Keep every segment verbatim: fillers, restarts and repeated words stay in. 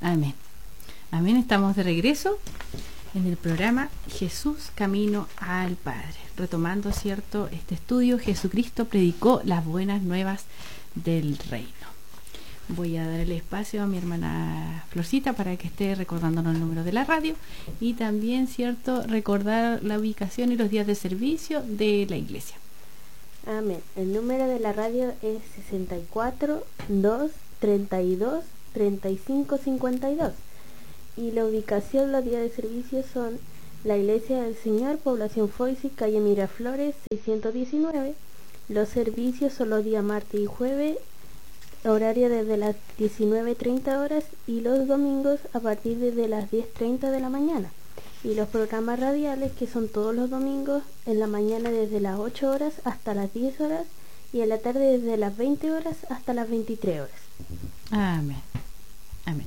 Amén. Amén. Estamos de regreso en el programa Jesús Camino al Padre. Retomando, ¿cierto?, este estudio, Jesucristo predicó las buenas nuevas del reino. Voy a dar el espacio a mi hermana Florcita para que esté recordándonos el número de la radio y también, ¿cierto?, recordar la ubicación y los días de servicio de la iglesia. Amén. El número de la radio es sesenta y cuatro, dos, treinta y dos, treinta y cinco, cincuenta y dos. Y la ubicación, los días de servicio son la Iglesia del Señor, Población Foisy, calle Miraflores, seiscientos diecinueve. Los servicios son los días martes y jueves, horario desde las diecinueve treinta horas, y los domingos a partir de las diez treinta de la mañana. Y los programas radiales, que son todos los domingos en la mañana desde las ocho horas hasta las diez horas, y en la tarde desde las veinte horas hasta las veintitrés horas. Amén. Amén.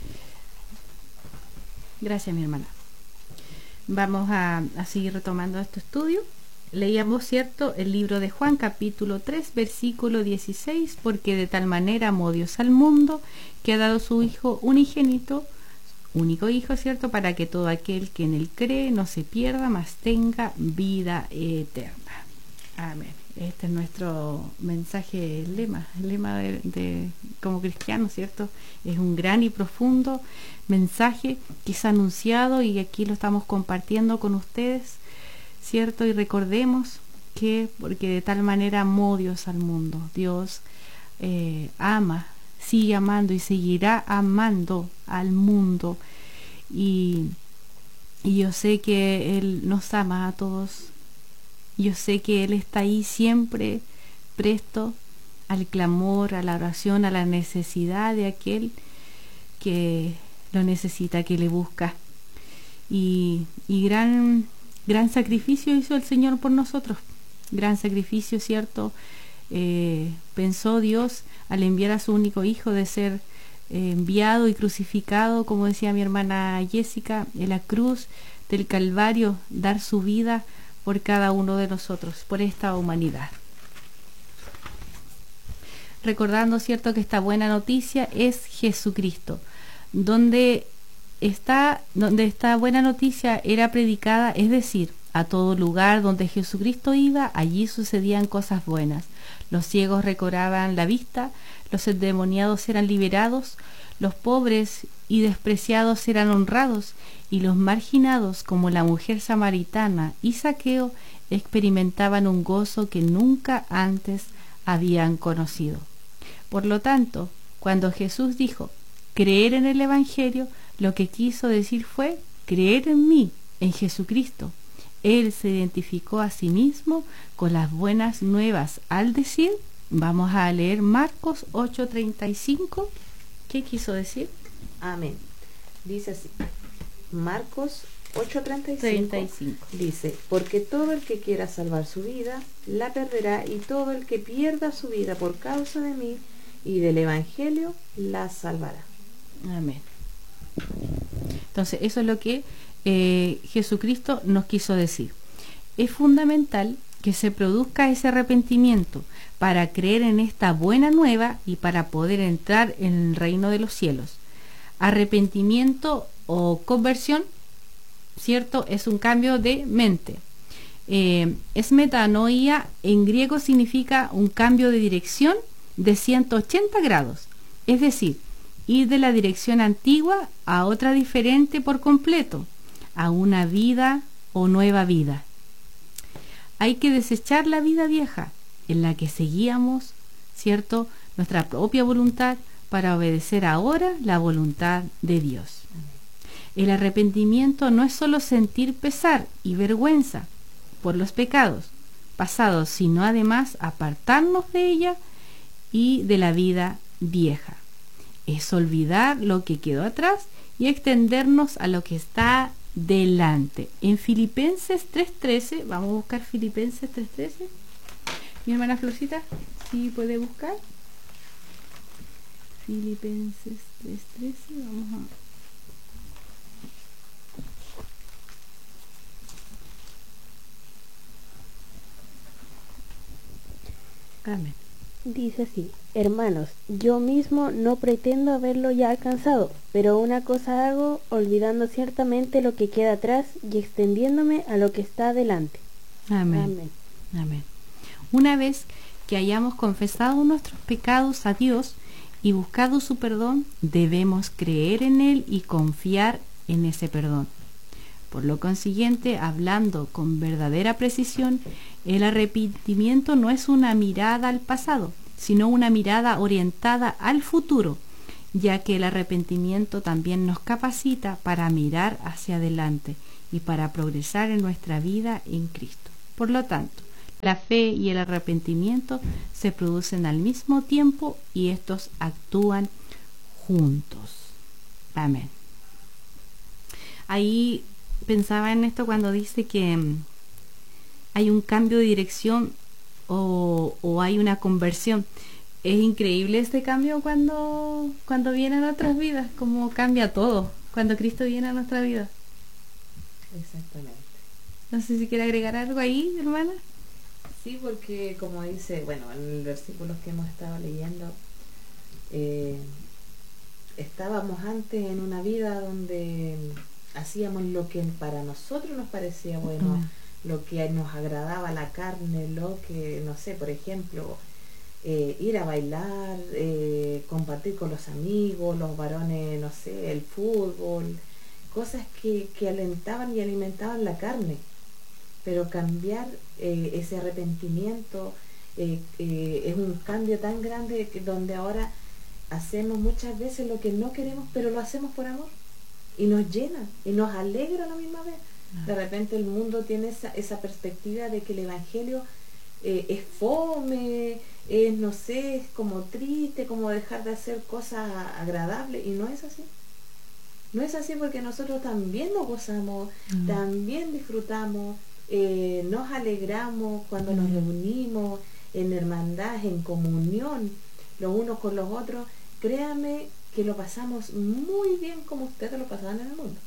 Gracias, mi hermana. Vamos a, a seguir retomando este estudio. Leíamos, ¿cierto?, el libro de Juan, capítulo tres, versículo dieciséis, porque de tal manera amó Dios al mundo, que ha dado su Hijo unigénito, único Hijo, ¿cierto?, para que todo aquel que en él cree no se pierda, mas tenga vida eterna. Amén. Este es nuestro mensaje, el lema, el lema de, de como cristianos, ¿cierto? Es un gran y profundo mensaje que es anunciado y aquí lo estamos compartiendo con ustedes, ¿cierto? Y recordemos que porque de tal manera amó Dios al mundo, Dios eh, ama, sigue amando y seguirá amando al mundo, y, y yo sé que Él nos ama a todos. Yo sé que Él está ahí siempre presto al clamor, a la oración, a la necesidad de aquel que lo necesita, que le busca. Y, y gran, gran sacrificio hizo el Señor por nosotros. Gran sacrificio, ¿cierto? Eh, pensó Dios al enviar a su único Hijo de ser eh, enviado y crucificado, como decía mi hermana Jessica, en la cruz del Calvario, dar su vida por cada uno de nosotros, por esta humanidad. Recordando, ¿cierto?, que esta buena noticia es Jesucristo. Donde está, donde esta buena noticia era predicada, es decir, a todo lugar donde Jesucristo iba, allí sucedían cosas buenas. Los ciegos recobraban la vista, los endemoniados eran liberados, los pobres y despreciados eran honrados, y los marginados, como la mujer samaritana y Zaqueo, experimentaban un gozo que nunca antes habían conocido. Por lo tanto, cuando Jesús dijo creer en el Evangelio, lo que quiso decir fue creer en mí, en Jesucristo. Él se identificó a sí mismo con las buenas nuevas al decir, vamos a leer Marcos ocho treinta y cinco. ¿Qué quiso decir? Amén. Dice así, Marcos ocho treinta y cinco, treinta y cinco. dice, porque todo el que quiera salvar su vida, la perderá, y todo el que pierda su vida por causa de mí y del Evangelio, la salvará. Amén. Entonces, eso es lo que eh, Jesucristo nos quiso decir. Es fundamental que se produzca ese arrepentimiento para creer en esta buena nueva y para poder entrar en el reino de los cielos. Arrepentimiento o conversión, ¿cierto?, es un cambio de mente. Eh, es metanoia, en griego significa un cambio de dirección de ciento ochenta grados, es decir, ir de la dirección antigua a otra diferente por completo, a una vida o nueva vida. Hay que desechar la vida vieja en la que seguíamos, ¿cierto?, nuestra propia voluntad para obedecer ahora la voluntad de Dios. El arrepentimiento no es solo sentir pesar y vergüenza por los pecados pasados, sino además apartarnos de ella y de la vida vieja. Es olvidar lo que quedó atrás y extendernos a lo que está delante. En Filipenses tres trece, vamos a buscar Filipenses tres trece. Mi hermana Florcita, ¿sí puede buscar? Filipenses tres trece, vamos a... Amén. Dice así: hermanos, yo mismo no pretendo haberlo ya alcanzado, pero una cosa hago, olvidando ciertamente lo que queda atrás y extendiéndome a lo que está adelante. Amén. Amén. Amén. Una vez que hayamos confesado nuestros pecados a Dios y buscado su perdón, debemos creer en Él y confiar en ese perdón. Por lo consiguiente, hablando con verdadera precisión, el arrepentimiento no es una mirada al pasado, sino una mirada orientada al futuro, ya que el arrepentimiento también nos capacita para mirar hacia adelante y para progresar en nuestra vida en Cristo. Por lo tanto, la fe y el arrepentimiento se producen al mismo tiempo y estos actúan juntos. Amén. Ahí pensaba en esto cuando dice que mm, hay un cambio de dirección o, o hay una conversión. Es increíble este cambio cuando, cuando viene a nuestras vidas, como cambia todo cuando Cristo viene a nuestra vida. Exactamente. No sé si quiere agregar algo ahí, hermana. Sí, porque como dice, bueno, en el versículo que hemos estado leyendo, eh, estábamos antes en una vida donde hacíamos lo que para nosotros nos parecía bueno, uh-huh. lo que nos agradaba la carne, lo que, no sé, por ejemplo, eh, ir a bailar, eh, compartir con los amigos, los varones, no sé, el fútbol, cosas que, que alentaban y alimentaban la carne. Pero cambiar eh, ese arrepentimiento eh, eh, es un cambio tan grande que donde ahora hacemos muchas veces lo que no queremos, pero lo hacemos por amor y nos llena y nos alegra a la misma vez. Ah. De repente el mundo tiene esa, esa perspectiva de que el evangelio eh, es fome, es no sé, es como triste, como dejar de hacer cosas agradables, y no es así. No es así, porque nosotros también nos gozamos, mm. también disfrutamos. Eh, nos alegramos cuando mm. nos reunimos en hermandad, en comunión los unos con los otros. Créanme que lo pasamos muy bien como ustedes lo pasaban en el mundo.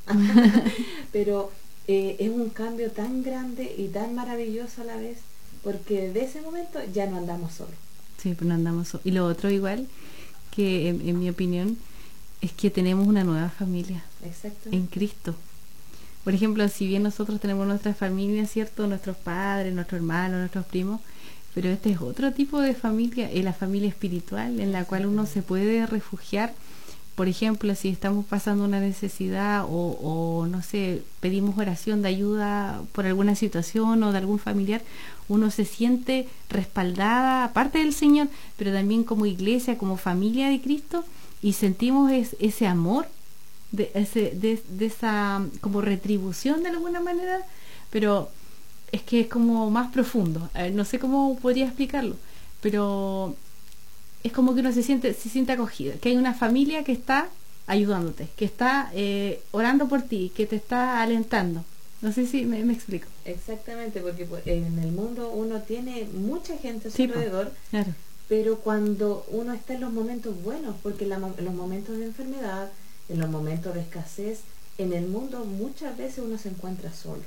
Pero eh, es un cambio tan grande y tan maravilloso a la vez, porque de ese momento ya no andamos solos. Sí, pero no andamos solos. Y lo otro igual, que en, en mi opinión, es que tenemos una nueva familia. Exacto. En Cristo. Por ejemplo, si bien nosotros tenemos nuestra familia, ¿cierto? Nuestros padres, nuestros hermanos, nuestros primos, pero este es otro tipo de familia, es la familia espiritual en la cual uno se puede refugiar. Por ejemplo, si estamos pasando una necesidad o, o, no sé, pedimos oración de ayuda por alguna situación o de algún familiar, uno se siente respaldada, aparte del Señor, pero también como iglesia, como familia de Cristo, y sentimos es, ese amor, de, ese, de, de esa como retribución de alguna manera, pero es que es como más profundo. Eh, no sé cómo podría explicarlo, pero es como que uno se siente se siente acogida, que hay una familia que está ayudándote, que está eh, orando por ti, que te está alentando. No sé si me, me explico. Exactamente, porque en el mundo uno tiene mucha gente a su sí, alrededor, claro. Pero cuando uno está en los momentos buenos, porque la, en los momentos de enfermedad, en los momentos de escasez, en el mundo muchas veces uno se encuentra solo.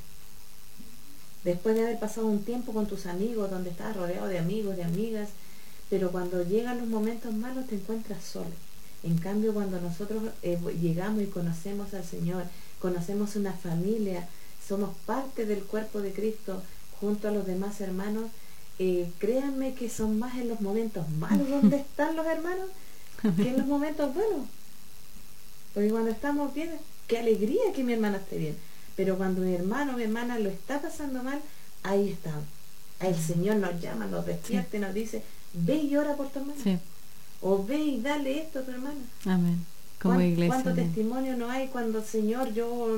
Después de haber pasado un tiempo con tus amigos, donde estás rodeado de amigos, de amigas, pero cuando llegan los momentos malos te encuentras solo. En cambio, cuando nosotros eh, llegamos y conocemos al Señor, conocemos una familia, somos parte del cuerpo de Cristo junto a los demás hermanos, eh, créanme que son más en los momentos malos donde están los hermanos que en los momentos buenos. Porque cuando estamos bien, qué alegría que mi hermana esté bien, pero cuando mi hermano o mi hermana lo está pasando mal, ahí estamos. El Señor nos llama, nos despierta, sí. Y nos dice: ve y ora por tu hermano, sí. O ve y dale esto a tu hermana. Amén. Como ¿Cuánto, iglesia, ¿Cuánto amén. testimonio no hay cuando, Señor, yo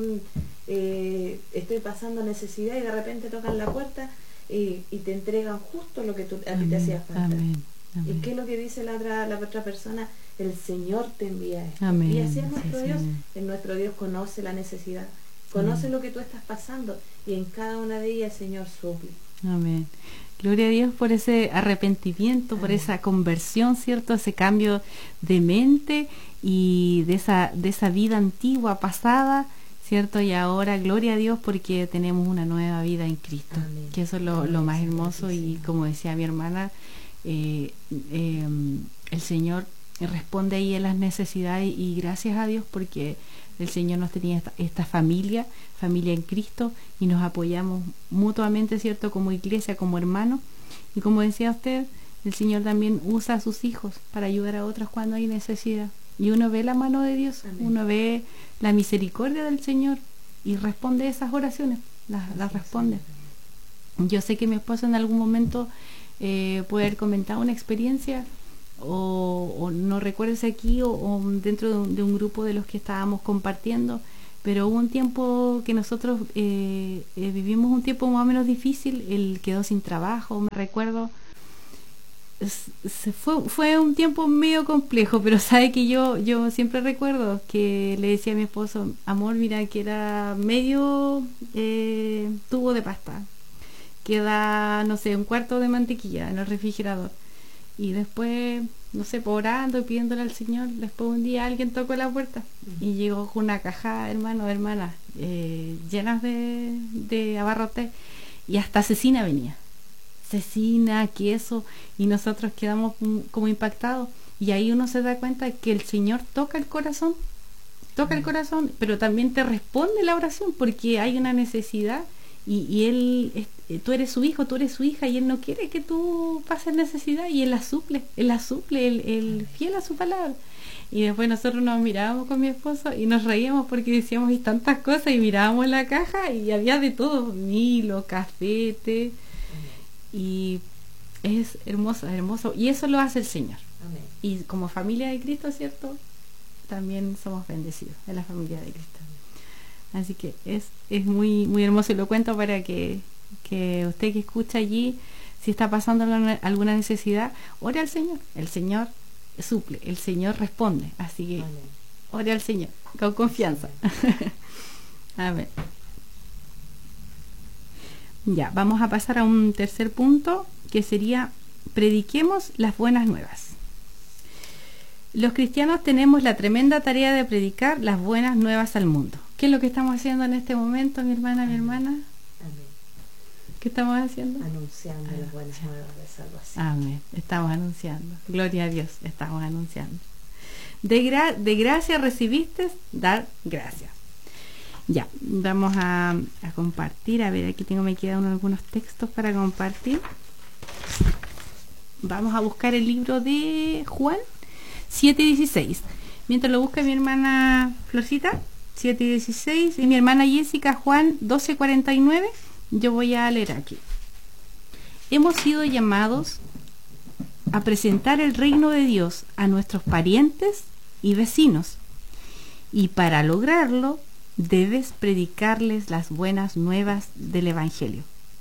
eh, estoy pasando necesidad y de repente tocan la puerta y, y te entregan justo lo que tú, a ti te hacía falta? Amén, amén. ¿Y qué es lo que dice la otra, la otra persona? El Señor te envía esto. Amén. Y así es nuestro Sí, Dios. sí. El nuestro Dios conoce la necesidad, conoce Amén. lo que tú estás pasando, y en cada una de ellas el Señor suple. Amén. Gloria a Dios por ese arrepentimiento, por Amén. Esa conversión, ¿cierto? Ese cambio de mente y de esa, de esa vida antigua, pasada, ¿cierto? Y ahora, gloria a Dios, porque tenemos una nueva vida en Cristo. Amén. Que eso es lo, Amén. lo más hermoso. Sí, y sí. como decía mi hermana, eh, eh, el Señor responde ahí a las necesidades, y gracias a Dios porque el Señor nos tenía esta, esta familia, familia en Cristo, y nos apoyamos mutuamente, ¿cierto? Como iglesia, como hermanos. Y como decía usted, el Señor también usa a sus hijos para ayudar a otros cuando hay necesidad. Y uno ve la mano de Dios, Amén. Uno ve la misericordia del Señor y responde esas oraciones, las, las responde. Yo sé que mi esposo en algún momento eh, puede haber comentado una experiencia, o, o no recuerdo si aquí o, o dentro de un, de un grupo de los que estábamos compartiendo, pero hubo un tiempo que nosotros eh, eh, vivimos un tiempo más o menos difícil. Él quedó sin trabajo, me recuerdo. Se fue, fue un tiempo medio complejo, pero sabe que yo yo siempre recuerdo que le decía a mi esposo, amor, mira que era medio eh, tubo de pasta, queda, no sé, un cuarto de mantequilla en el refrigerador, y después, no sé, orando y pidiéndole al Señor, después un día alguien tocó la puerta uh-huh. y llegó con una caja, hermano, hermanas, eh, llenas de, de abarrotes, y hasta cecina venía. Cecina, queso, y nosotros quedamos como impactados, y ahí uno se da cuenta que el Señor toca el corazón, toca el corazón, pero también te responde la oración porque hay una necesidad, y, y Él, es, tú eres su hijo, tú eres su hija, y Él no quiere que tú pases necesidad, y Él la suple, Él la suple, Él, él fiel a su palabra. Y después nosotros nos mirábamos con mi esposo y nos reíamos porque decíamos y tantas cosas, y mirábamos la caja y había de todo, Milo, café, té. Y es hermoso, hermoso, y eso lo hace el Señor. Amén. Y como familia de Cristo, ¿cierto? También somos bendecidos en la familia de Cristo. Así que es, es muy, muy hermoso, y lo cuento para que, que usted que escucha allí, si está pasando alguna, alguna necesidad, ore al Señor. El Señor suple, el Señor responde. Así que Amén. Ore al Señor con confianza. Amén. Ya, vamos a pasar a un tercer punto, que sería: prediquemos las buenas nuevas. Los cristianos tenemos la tremenda tarea de predicar las buenas nuevas al mundo. ¿Qué es lo que estamos haciendo en este momento, mi hermana, mi hermana? Amén. ¿Qué estamos haciendo? Anunciando las buenas nuevas de salvación. Amén. Estamos anunciando. Gloria a Dios, estamos anunciando. De, gra- de gracia recibiste, dar gracias. Ya, vamos a, a compartir. A ver, aquí tengo, me quedan algunos textos para compartir. Vamos a buscar el libro de Juan siete dieciséis. Mientras lo busca mi hermana Florcita, siete dieciséis, y mi hermana Jessica, Juan doce cuarenta y nueve. Yo voy a leer aquí. Hemos sido llamados a presentar el reino de Dios a nuestros parientes y vecinos, y para lograrlo debes predicarles las buenas nuevas del Evangelio.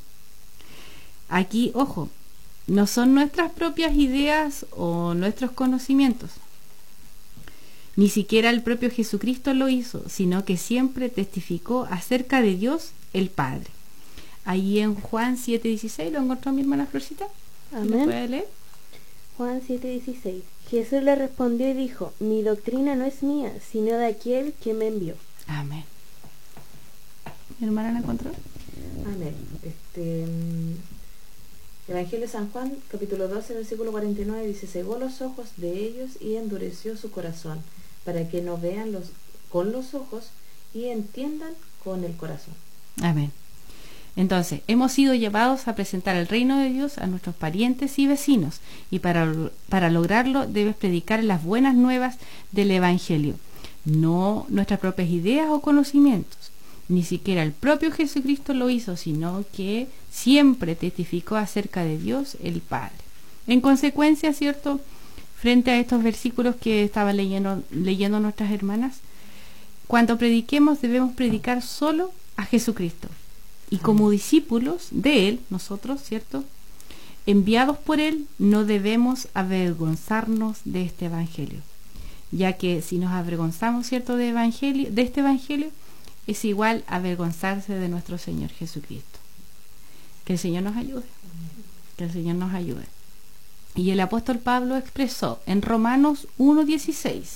Aquí, ojo, no son nuestras propias ideas o nuestros conocimientos. Ni siquiera el propio Jesucristo lo hizo, sino que siempre testificó acerca de Dios el Padre. Ahí en Juan siete dieciséis, ¿lo encontró mi hermana Florcita? Amén. ¿Lo puede leer? Juan siete dieciséis. Jesús le respondió y dijo: mi doctrina no es mía, sino de aquel que me envió. Amén. ¿Mi hermana la encontró? Amén. Este, Evangelio de San Juan, capítulo doce, versículo cuarenta y nueve, dice: cegó los ojos de ellos y endureció su corazón, para que no vean los, con los ojos y entiendan con el corazón. Amén. Entonces, hemos sido llevados a presentar el reino de Dios a nuestros parientes y vecinos, y para, para lograrlo debes predicar las buenas nuevas del Evangelio, no nuestras propias ideas o conocimientos. Ni siquiera el propio Jesucristo lo hizo, sino que siempre testificó acerca de Dios el Padre. En consecuencia, ¿cierto?, frente a estos versículos que estaban leyendo, leyendo nuestras hermanas, cuando prediquemos debemos predicar solo a Jesucristo. Y como discípulos de Él, nosotros, ¿cierto?, enviados por Él, no debemos avergonzarnos de este Evangelio, ya que si nos avergonzamos, ¿cierto?, de, evangelio, de este Evangelio, es igual a avergonzarse de nuestro Señor Jesucristo. Que el Señor nos ayude, que el Señor nos ayude. Y el apóstol Pablo expresó en Romanos uno dieciséis: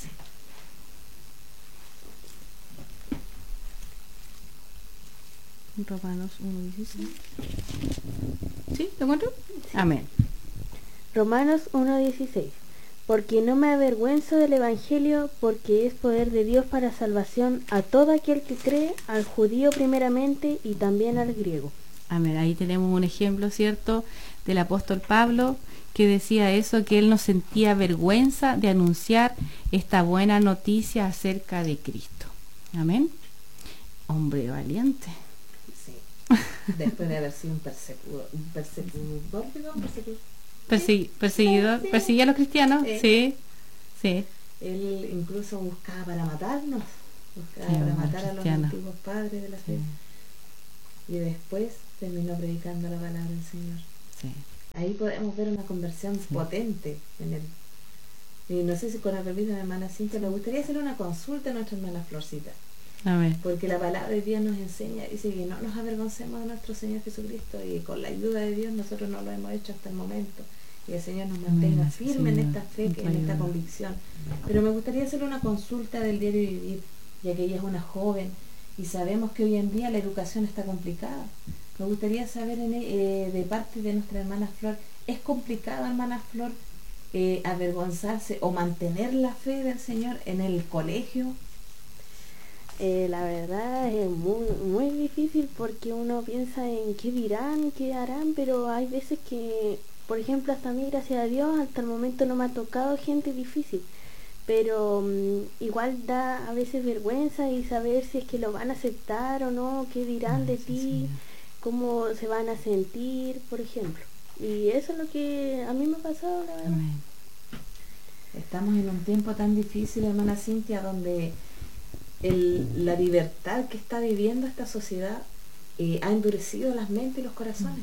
Romanos uno dieciséis. ¿Sí? ¿Lo encuentro? Sí. Amén. Romanos uno dieciséis. Porque no me avergüenzo del Evangelio, porque es poder de Dios para salvación a todo aquel que cree, al judío primeramente y también al griego. Amén. Ahí tenemos un ejemplo, ¿cierto?, del apóstol Pablo, que decía eso, que él no sentía vergüenza de anunciar esta buena noticia acerca de Cristo. Amén. Hombre valiente. Sí. Después de haber sido un perseguidor, un perseguidor, un perseguidor. Persegui- perseguidor, Sí. perseguía a los cristianos, Sí. sí, sí. Él incluso buscaba para matarnos, buscaba Sí, para los matar a los cristianos. antiguos padres de la fe. Sí, Y después terminó predicando la palabra del Señor. sí. Ahí podemos ver una conversión Sí. potente en él. Y no sé si con el permiso de mi hermana Cintia, me gustaría hacer una consulta a nuestra hermana Florcita, Amén. porque la palabra de Dios nos enseña, dice que no nos avergoncemos de nuestro Señor Jesucristo, y con la ayuda de Dios nosotros no lo hemos hecho hasta el momento, y el Señor nos mantenga Amén, firme en Señor, esta fe, con que tu en esta ayuda. convicción. Pero me gustaría hacer una consulta del diario vivir, ya que ella es una joven y sabemos que hoy en día la educación está complicada. Me gustaría saber en, eh, de parte de nuestra hermana Flor, ¿es complicado, hermana Flor, eh, avergonzarse o mantener la fe del Señor en el colegio? Eh, la verdad es muy, muy difícil, porque uno piensa en qué dirán, qué harán, pero hay veces que, por ejemplo, hasta a mí, gracias a Dios, hasta el momento no me ha tocado gente difícil, pero um, igual da a veces vergüenza y saber si es que lo van a aceptar o no, qué dirán de Gracias, ti, Señor. cómo se van a sentir, por ejemplo. Y eso es lo que a mí me ha pasado, la verdad. Amén. Estamos en un tiempo tan difícil, hermana Cintia, donde el, la libertad que está viviendo esta sociedad eh, ha endurecido las mentes y los corazones.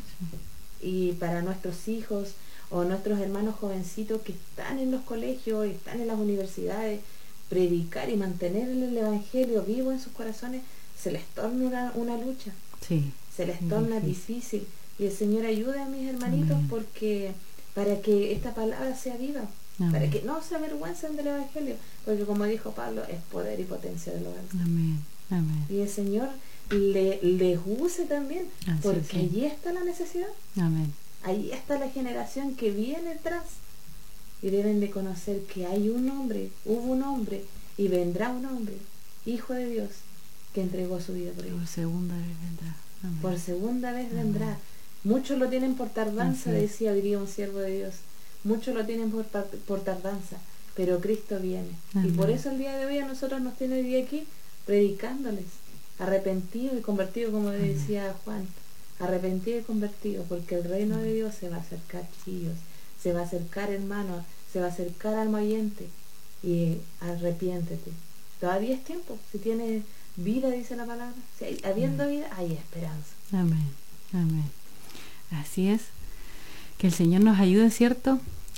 Y para nuestros hijos o nuestros hermanos jovencitos que están en los colegios y están en las universidades, predicar y mantener el Evangelio vivo en sus corazones, se les torna una, una lucha, Sí. se les es torna difícil. difícil. Y el Señor ayude a mis hermanitos, Amén. porque para que esta palabra sea viva, Amén. para que no se avergüencen del Evangelio, porque como dijo Pablo, es poder y potencia de lo alto. Amén. Amén. Y el Señor le, les use también, Así porque es, sí. allí está la necesidad, Amén. allí está la generación que viene atrás, y deben de conocer que hay un hombre, hubo un hombre y vendrá un hombre, Hijo de Dios, que entregó su vida por ellos. Por segunda vez vendrá. Amén. Por segunda vez Amén. vendrá. Muchos lo tienen por tardanza, Así es. decía, diría un siervo de Dios. Muchos lo tienen por, tar- por tardanza, pero Cristo viene. Amén. Y por eso el día de hoy a nosotros nos tiene hoy día aquí predicándoles, arrepentido y convertido, como Amén. decía Juan, arrepentido y convertido, porque el reino de Dios se va a acercar, chillos, se va a acercar, hermano, se va a acercar, alma oyente, y arrepiéntete. Todavía es tiempo, si tienes vida, dice la palabra, si hay, habiendo vida, hay esperanza. Amén. Amén. Así es. Que el Señor nos ayude, ¿cierto?,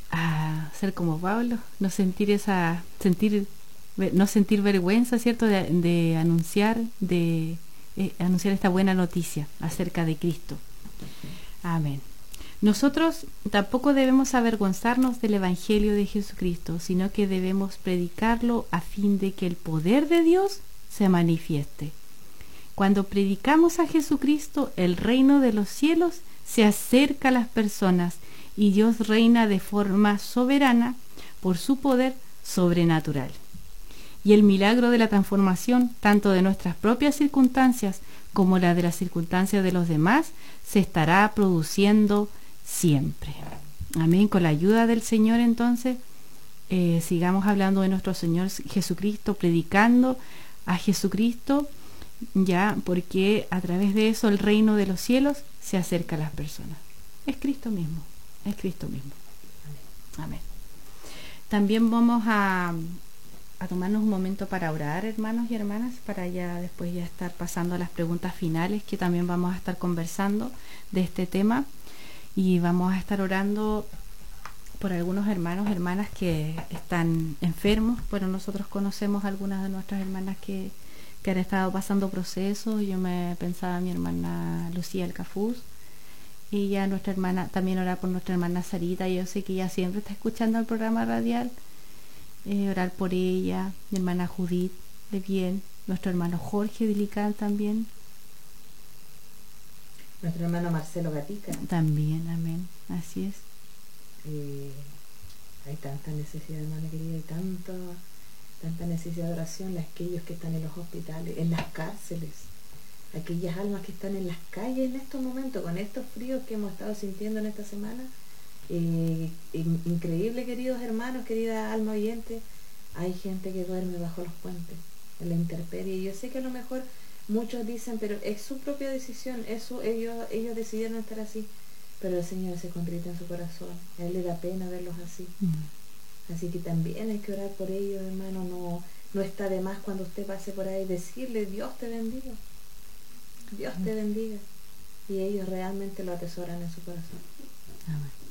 a ser como Pablo, no sentir esa, sentir, no sentir vergüenza, ¿cierto?, de, de anunciar, de eh, anunciar esta buena noticia acerca de Cristo. Amén. Nosotros tampoco debemos avergonzarnos del Evangelio de Jesucristo, sino que debemos predicarlo a fin de que el poder de Dios se manifieste. Cuando predicamos a Jesucristo, el reino de los cielos se acerca a las personas y Dios reina de forma soberana por su poder sobrenatural. Y el milagro de la transformación, tanto de nuestras propias circunstancias como la de las circunstancias de los demás, se estará produciendo siempre. Amén. Con la ayuda del Señor, entonces, eh, sigamos hablando de nuestro Señor Jesucristo, predicando a Jesucristo, ya, porque a través de eso el reino de los cielos se acerca a las personas. Es Cristo mismo, es Cristo mismo. Amén. También vamos a, a tomarnos un momento para orar, hermanos y hermanas, para ya después ya estar pasando a las preguntas finales, que también vamos a estar conversando de este tema, y vamos a estar orando por algunos hermanos, hermanas que están enfermos. Bueno, nosotros conocemos algunas de nuestras hermanas que, que han estado pasando procesos. Yo me pensaba en mi hermana Lucía Alcafuz, y ya nuestra hermana, también orar por nuestra hermana Sarita. Yo sé que ella siempre está escuchando el programa radial, eh, orar por ella, mi hermana Judith de bien, nuestro hermano Jorge de Lical también, Nuestro hermano Marcelo Gatica. también, amén, así es. Eh, hay tanta necesidad, hermana querida, hay tanta, tanta necesidad de oración, las aquellos que están en los hospitales, en las cárceles, aquellas almas que están en las calles en estos momentos, con estos fríos que hemos estado sintiendo en esta semana. Eh, in, increíble, queridos hermanos, querida alma oyente, hay gente que duerme bajo los puentes, en la intemperie. Yo sé que a lo mejor muchos dicen, pero es su propia decisión, es su, ellos, ellos decidieron estar así, pero el Señor se contrita en su corazón, a Él le da pena verlos así. Mm. Así que también hay que orar por ellos, hermano. No, no está de más cuando usted pase por ahí decirle: Dios te bendiga, Dios te bendiga, y ellos realmente lo atesoran en su corazón. Amén.